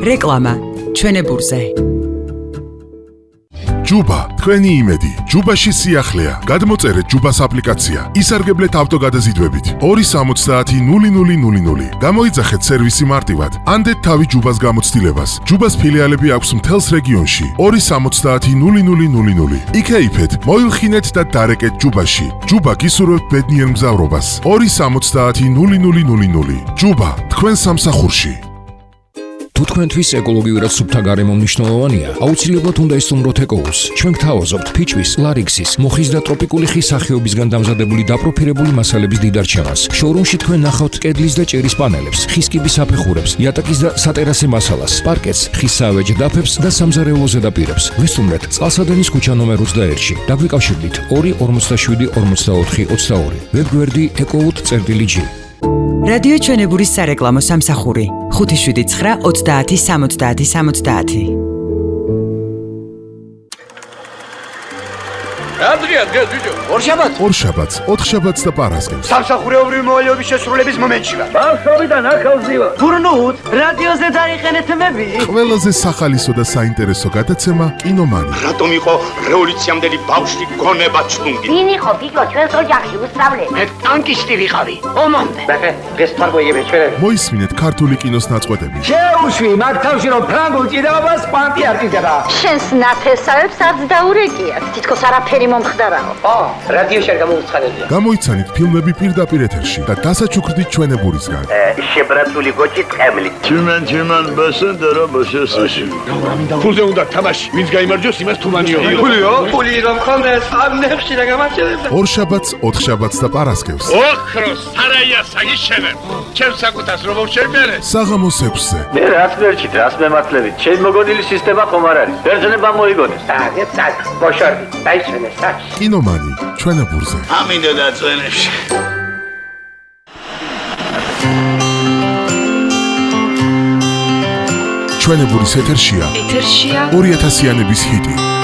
რეკლამა ჩვენებურზე. ჯუბა, თქვენი იმედი. ჯუბაში სიახლეა. გადმოწერეთ ჯუბას აპლიკაცია. ისარგებლეთ ავტოგადაზიდვებით. 270-0000. გამოიძახეთ სერვისი მარტივად. ანდეთ თავი ჯუბას გამოცდილებას. ჯუბას ფილიალები აქვს მთელს რეგიონში. 270-0000. იქეიფეთ, მოილხინეთ და დარეკეთ ჯუბაში. ჯუბა გისურვებთ ბედნიერ მგზავრობას. 270-0000. ჯუბა, თქვენ სამსახურში. თუ თქვენთვის ეკოლოგიურად სუფთა გარემო მნიშვნელოვანია, აუცილებლად უნდა ისწავლოთ ეკოუს. ჩვენ გთავაზობთ ფიჭვის, ლარიქსის, მოხის და ტროპიკული ხის სახეობისგან დამზადებული დაპროფილებული მასალების დიდარჩევას. შოურუმში თქვენ ნახავთ კედლის და ჭერის პანელებს, ხის კიბის საფეხურებს, იატაკის და სატერასე მასალას, პარკეტს, ხის საავეჯ დაფებს და სამზარეულო ზედაპირებს. ვესტუმრეთ წყალსადენის ქუჩა ნომერ 21-ში. დაგვიკავშირდით 247 44 22. ვებგვერდი ecout.g. რადიო ჩვენებურის სარეკლამო სამსახური 579 30 70 70. Adrian, ბიჭო. ორშაბათს, ოთხშაბათს და პარასკევს. სამსახურეობრივი მოვალეობის შესრულების მომენტში ვარ. ბავშვობიდან ახალზი ვარ. გურნუთ, რადიოზე დაიყენეთ მები. ყველაზე სახალისო და საინტერესო გადაცემა კინომანი. რატომ იყო რევოლუციამდელი ბავშვი გონება ჩუნგი? ვინ იყო ბიჭო ჩვენს ოჯახში უსწავლე? მე ტანკისტი ვიყავი. ომამდე. ბახე, ეს თარგოიები ჩვენ. მოისმინეთ ქართული კინოს ნაწყვეტები. შეუშვი მაგ თავში რომ ფრანგულ ჭიდაობას პანტი არ ჭიდდება. შენს ნათესავებს არც დაურეკიათ. თითქოს არაფერი მომხდარაო. რადიოში არ გამოუცხადებია. გამოიცანით ფილმები პირდაპირ ეთერში და დასაჩუქრდით ჩვენებურისგან. შებრაცული გოჭი ტყემლი. Чиман басендера басесაში. ფულზე უნდა თამაში. ვინც გაიმარჯვოს, იმას თუმანიო. ფულიო? ფული რომ ხონდეს, ამნებში რა გამარჯვებდა. ორშაბათს, ოთხშაბათს და პარასკევს. ოქროს სარაია საგიშენებ. ჩემს საკუთას რომ შევბერე. საღამოს 6-ზე. მე რაც მერჩით, რაც მემართლებით. ჩემ მოგონილი სისტემა ხომ არ არის. ბერძნება მოიგონეს. აგეთ საკ, ბოშორდი, დაისვენეს საკ. კინომანი ჩვენებურზე. ამინდა დაწვენებში. ჩვენებურის ეთერშია 2000-იანების ჰიტი.